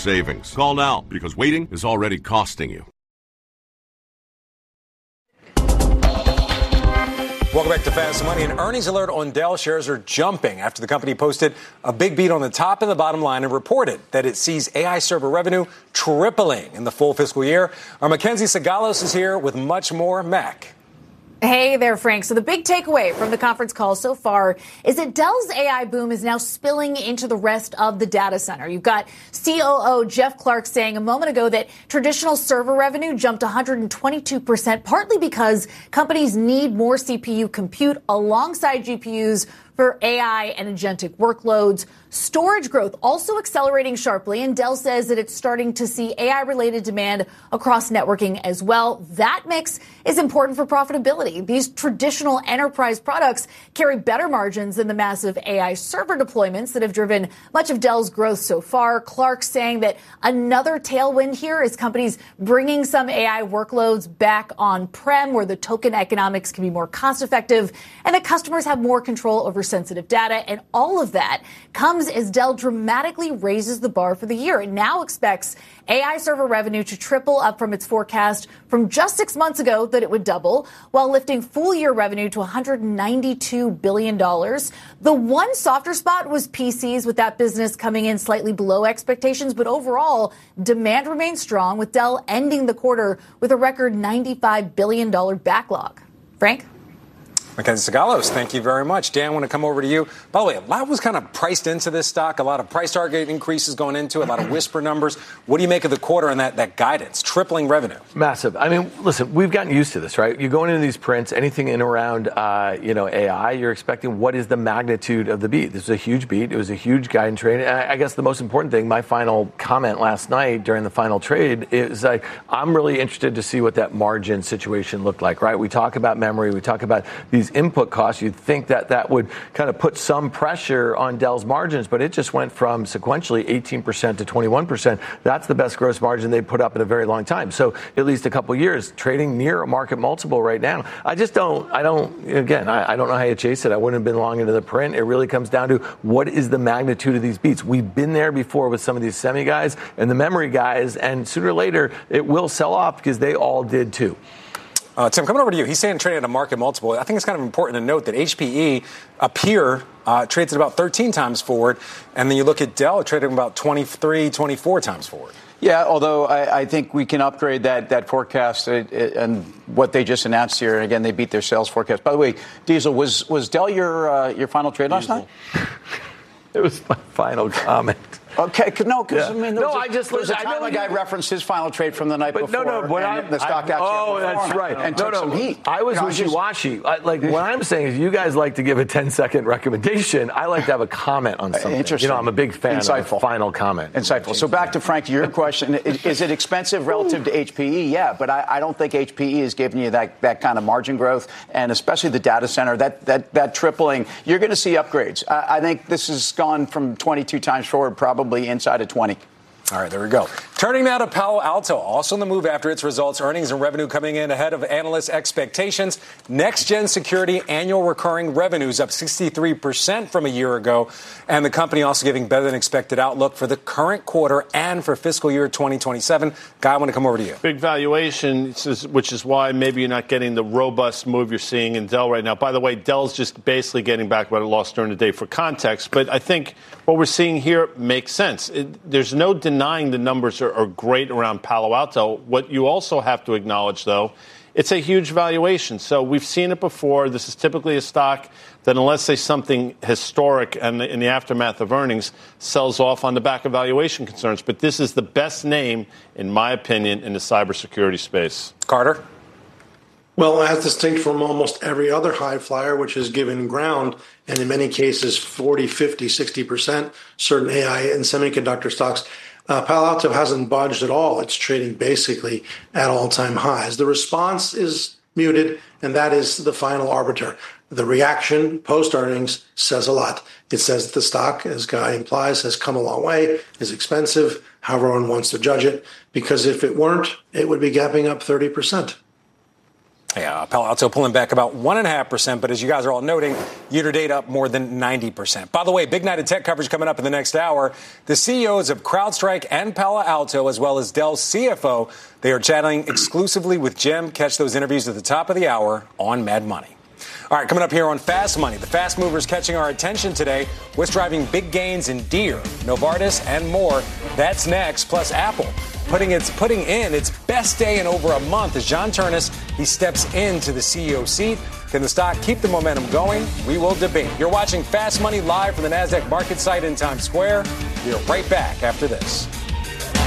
savings. Call now because waiting is already costing you. Welcome back to Fast Money. An earnings alert on Dell. Shares are jumping after the company posted a big beat on the top and the bottom line and reported that it sees AI server revenue tripling in the full fiscal year. Our Mackenzie Sagalos is here with much more. Mac. Hey there, Frank. So the big takeaway from the conference call so far is that Dell's AI boom is now spilling into the rest of the data center. You've got COO Jeff Clarke saying a moment ago that traditional server revenue jumped 122%, partly because companies need more CPU compute alongside GPUs for AI and agentic workloads. Storage growth also accelerating sharply, and Dell says that it's starting to see AI-related demand across networking as well. That mix is important for profitability. These traditional enterprise products carry better margins than the massive AI server deployments that have driven much of Dell's growth so far. Clark saying that another tailwind here is companies bringing some AI workloads back on-prem where the token economics can be more cost-effective and that customers have more control over sensitive data. And all of that comes as Dell dramatically raises the bar for the year. It now expects AI server revenue to triple up from its forecast from just 6 months ago that it would double, while lifting full-year revenue to $192 billion. The one softer spot was PCs, with that business coming in slightly below expectations. But overall, demand remains strong, with Dell ending the quarter with a record $95 billion backlog. Frank? Mackenzie Sagalos, thank you very much. Dan, I want to come over to you. By the way, a lot was kind of priced into this stock, a lot of price target increases going into it, a lot of whisper numbers. What do you make of the quarter and that guidance, tripling revenue? Massive. I mean, listen, we've gotten used to this, right? You're going into these prints, anything in around, AI, you're expecting what is the magnitude of the beat. This is a huge beat. It was a huge guidance trade. And I guess the most important thing, my final comment last night during the final trade is like, I'm really interested to see what that margin situation looked like, right? We talk about memory. We talk about these input costs. You'd think that would kind of put some pressure on Dell's margins, but it just went from sequentially 18% to 21%. That's the best gross margin they put up in a very long time. So at least a couple of years trading near a market multiple right now. I don't know how you chase it. I wouldn't have been long into the print. It really comes down to what is the magnitude of these beats. We've been there before with some of these semi guys and the memory guys, and sooner or later it will sell off because they all did too. Tim, coming over to you. He's saying trading at a market multiple. I think it's kind of important to note that HPE, a peer, trades at about 13 times forward. And then you look at Dell, trading about 23, 24 times forward. Yeah, although I think we can upgrade that forecast and what they just announced here. Again, they beat their sales forecast. By the way, Diesel, was Dell your final trade last night? It was my final comment. Okay, no, because yeah. there was a time a guy referenced his final trade from the night before. The stock actually. Oh, that's right. And took some heat. I was wishy-washy. What I'm saying is, you guys like to give a 10-second recommendation. I like to have a comment on something. Interesting. I'm a big fan of a final comment. Insightful. So back to Frank, your question: is it expensive relative to HPE? Yeah, but I don't think HPE is giving you that kind of margin growth, and especially the data center that tripling. You're going to see upgrades. I think this has gone from 22 times forward, probably inside of 20. All right, there we go. Turning now to Palo Alto, also on the move after its results, earnings and revenue coming in ahead of analysts' expectations. Next-gen security annual recurring revenues up 63% from a year ago, and the company also giving better than expected outlook for the current quarter and for fiscal year 2027. Guy, I want to come over to you. Big valuation, which is why maybe you're not getting the robust move you're seeing in Dell right now. By the way, Dell's just basically getting back what it lost during the day for context, but I think what we're seeing here makes sense. There's no denying the numbers are great around Palo Alto. What you also have to acknowledge, though, it's a huge valuation. So we've seen it before. This is typically a stock that, unless there's something historic and in the aftermath of earnings, sells off on the back of valuation concerns. But this is the best name, in my opinion, in the cybersecurity space. Carter? Well, as distinct from almost every other high flyer, which has given ground, and in many cases 40, 50, 60%, certain AI and semiconductor stocks, Palo Alto hasn't budged at all. It's trading basically at all-time highs. The response is muted, and that is the final arbiter. The reaction post-earnings says a lot. It says that the stock, as Guy implies, has come a long way, is expensive, however one wants to judge it, because if it weren't, it would be gapping up 30%. Yeah, Palo Alto pulling back about 1.5%, but as you guys are all noting, year-to-date up more than 90%. By the way, big night of tech coverage coming up in the next hour. The CEOs of CrowdStrike and Palo Alto, as well as Dell's CFO, they are chatting exclusively with Jim. Catch those interviews at the top of the hour on Mad Money. All right, coming up here on Fast Money, the fast movers catching our attention today. What's driving big gains in Deere, Novartis, and more? That's next. Plus, Apple putting in its best day in over a month as John Ternus, he steps into the CEO seat. Can the stock keep the momentum going? We will debate. You're watching Fast Money live from the NASDAQ market site in Times Square. We're right back after this.